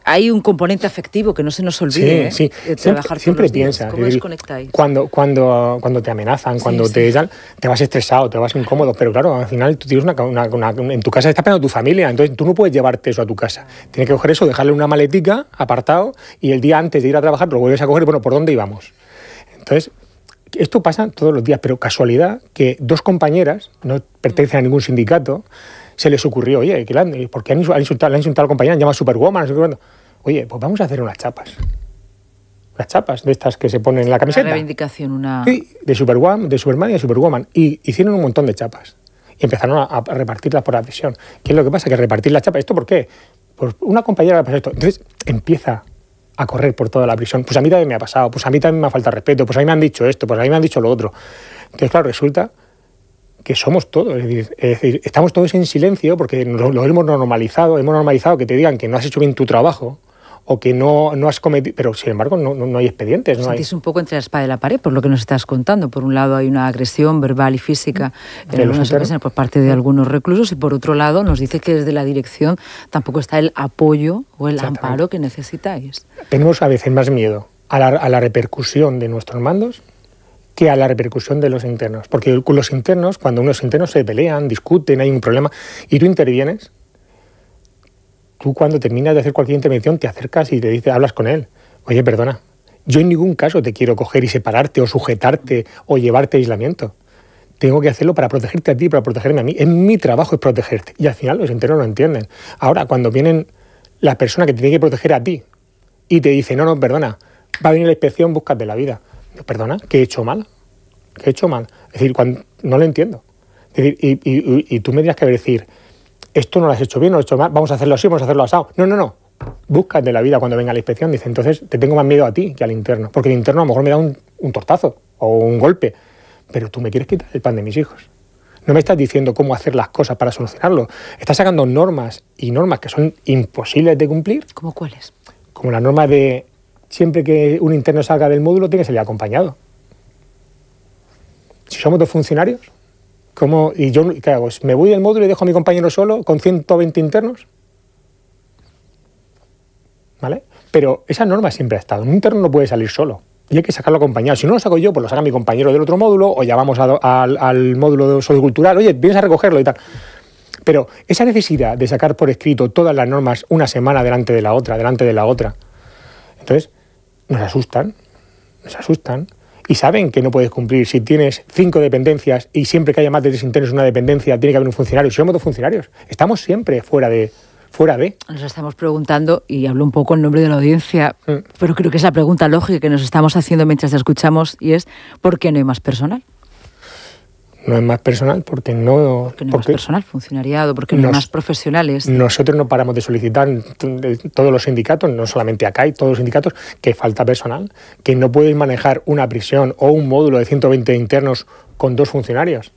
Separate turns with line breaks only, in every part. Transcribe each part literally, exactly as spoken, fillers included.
hay un componente afectivo que no se nos olvide,
sí,
¿eh?
Sí,
De
siempre, siempre piensa.
¿Cómo desconectáis?
Cuando, cuando, cuando te amenazan, cuando sí, te, sí. te vas estresado, te vas incómodo, pero claro, al final tú tienes una, una, una, en tu casa está esperando tu familia, entonces tú no puedes llevarte eso a tu casa. Tienes que coger eso, dejarle una maletica, apartado, y el día antes de ir a trabajar lo vuelves a coger y bueno, ¿por dónde íbamos? Entonces, esto pasa todos los días, pero casualidad que dos compañeras, no pertenecen a ningún sindicato, se les ocurrió, oye, ¿por qué han insultado, le han insultado a la compañera? Han llamado Superwoman, no sé cuándo. Oye, pues vamos a hacer unas chapas. Unas chapas de estas que se ponen en la camiseta.
Una reivindicación, una...
Sí, de Superwoman, de Superman y de Superwoman. Y hicieron un montón de chapas. Y empezaron a, a repartirlas por la prisión. ¿Qué es lo que pasa? Que repartir las chapas, ¿esto por qué? Pues una compañera le pasó esto. Entonces empieza a correr por toda la prisión. Pues a mí también me ha pasado, pues a mí también me ha faltado respeto, pues a mí me han dicho esto, pues a mí me han dicho lo otro. Entonces, claro, resulta que somos todos, es decir, es decir estamos todos en silencio porque lo, lo hemos normalizado, hemos normalizado que te digan que no has hecho bien tu trabajo o que no, no has cometido, pero sin embargo no, no, no hay expedientes. No
Sentís
hay...
un poco entre la espada y la pared, por lo que nos estás contando. Por un lado hay una agresión verbal y física en algunas ocasiones por parte de algunos reclusos y por otro lado nos dice que desde la dirección tampoco está el apoyo o el amparo que necesitáis.
Tenemos a veces más miedo a la, a la repercusión de nuestros mandos que a la repercusión de los internos. Porque con los internos, cuando unos internos se pelean, discuten, hay un problema, y tú intervienes, tú cuando terminas de hacer cualquier intervención te acercas y te dices, hablas con él. Oye, perdona, yo en ningún caso te quiero coger y separarte o sujetarte o llevarte a aislamiento. Tengo que hacerlo para protegerte a ti, para protegerme a mí. En mi trabajo es protegerte. Y al final los internos lo entienden. Ahora, cuando vienen la persona que te tiene que proteger a ti y te dice, no, no, perdona, va a venir la inspección, búscate la vida. Perdona, ¿qué he hecho mal? ¿Qué he hecho mal? Es decir, cuando, no lo entiendo. Es decir, y, y, y tú me tendrías que decir, esto no lo has hecho bien, no lo has hecho mal, vamos a hacerlo así, vamos a hacerlo asado. No, no, no. Búscate la vida cuando venga la inspección. Dice, entonces te tengo más miedo a ti que al interno. Porque el interno a lo mejor me da un, un tortazo o un golpe. Pero tú me quieres quitar el pan de mis hijos. No me estás diciendo cómo hacer las cosas para solucionarlo. Estás sacando normas y normas que son imposibles de cumplir.
¿Cómo cuáles?
Como la norma de siempre que un interno salga del módulo tiene que salir acompañado. Si somos dos funcionarios, ¿cómo? ¿Y yo qué hago? ¿Me voy del módulo y dejo a mi compañero solo con ciento veinte internos? ¿Vale? Pero esa norma siempre ha estado. Un interno no puede salir solo. Y hay que sacarlo acompañado. Si no lo saco yo, pues lo saca mi compañero del otro módulo o llamamos a, a, al módulo de sociocultural. Oye, vienes a recogerlo y tal. Pero esa necesidad de sacar por escrito todas las normas una semana delante de la otra, delante de la otra, entonces nos asustan, nos asustan. Y saben que no puedes cumplir. Si tienes cinco dependencias y siempre que haya más de tres internos en una dependencia, tiene que haber un funcionario. Si somos dos funcionarios, estamos siempre fuera de... Fuera de.
Nos estamos preguntando, y hablo un poco en nombre de la audiencia, mm. pero creo que es la pregunta lógica que nos estamos haciendo mientras te escuchamos, y es, ¿por qué no hay más personal?
No hay más personal porque no...
Porque no hay
porque
más personal, funcionariado, porque no hay más profesionales.
Nosotros no paramos de solicitar, todos los sindicatos, no solamente acá, hay todos los sindicatos, que falta personal, que no puedes manejar una prisión o un módulo de ciento veinte internos con dos funcionarios.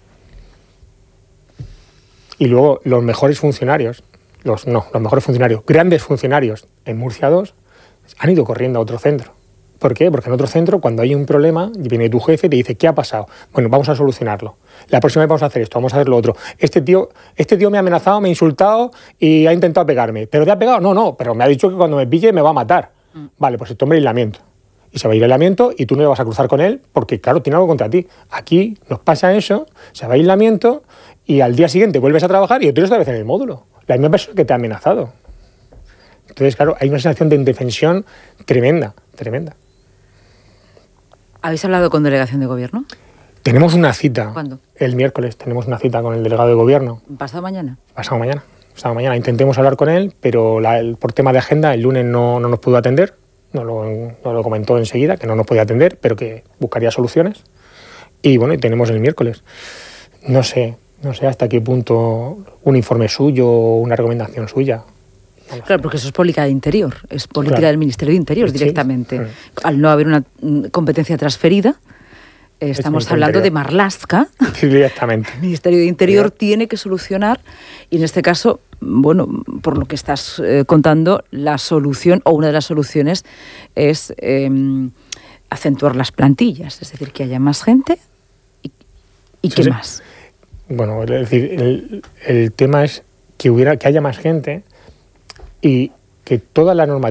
Y luego los mejores funcionarios, los no, los mejores funcionarios, grandes funcionarios en Murcia dos, han ido corriendo a otro centro. ¿Por qué? Porque en otro centro, cuando hay un problema, viene tu jefe y te dice, ¿qué ha pasado? Bueno, vamos a solucionarlo. La próxima vez vamos a hacer esto, vamos a hacer lo otro. Este tío, este tío me ha amenazado, me ha insultado y ha intentado pegarme. ¿Pero te ha pegado? No, no, pero me ha dicho que cuando me pille me va a matar. Mm. Vale, pues esto me aislamiento. Y se va a ir a aislamiento y tú no le vas a cruzar con él porque, claro, tiene algo contra ti. Aquí nos pasa eso, se va a aislamiento y al día siguiente vuelves a trabajar y otro otra vez en el módulo. La misma persona que te ha amenazado. Entonces, claro, hay una sensación de indefensión tremenda, tremenda.
¿Habéis hablado con delegación de gobierno?
Tenemos una cita.
¿Cuándo?
El miércoles tenemos una cita con el delegado de gobierno.
¿Pasado mañana?
Pasado mañana. Pasado mañana. Intentemos hablar con él, pero la, el, por tema de agenda el lunes no, no nos pudo atender. Nos lo, nos lo comentó enseguida, que no nos podía atender, pero que buscaría soluciones. Y bueno, y tenemos el miércoles. No sé, no sé hasta qué punto un informe suyo o una recomendación suya.
Claro, porque eso es política de Interior, es política claro. del Ministerio de Interior sí, directamente. Sí. Al no haber una competencia transferida, eh, estamos es hablando de Marlaska.
Sí, directamente.
El Ministerio de Interior sí. tiene que solucionar, y en este caso, bueno, por lo que estás eh, contando, la solución, o una de las soluciones, es eh, acentuar las plantillas, es decir, que haya más gente y, y
sí,
¿qué
sí.
más?
Bueno, es decir, el, el tema es que hubiera, que haya más gente y que toda la normativa